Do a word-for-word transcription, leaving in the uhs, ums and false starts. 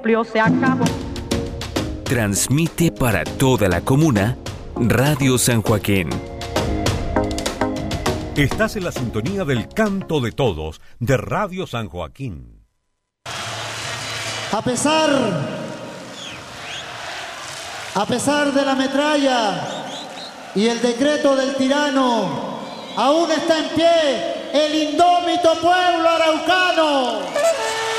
Se acabó. Transmite para toda la comuna Radio San Joaquín. Estás en la sintonía del canto de todos de Radio San Joaquín. A pesar, a pesar de la metralla y el decreto del tirano, aún está en pie el indómito pueblo araucano.